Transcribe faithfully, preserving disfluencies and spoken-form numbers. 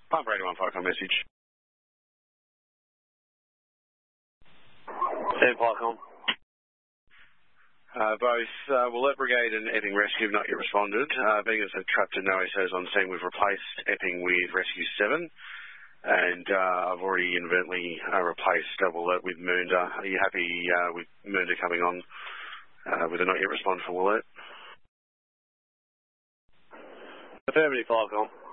Pump eighty-one Falcon message. ten Falcon. Uh, both uh, Willett Brigade and Epping Rescue have not yet responded. Uh, being as they've trapped and no S Os on scene, we've replaced Epping with Rescue seven. And uh, I've already inadvertently uh, replaced uh, Willett with Moonda. Are you happy uh, with Moonda coming on uh, with a not yet respond for Willett? Affirmative, Falcon.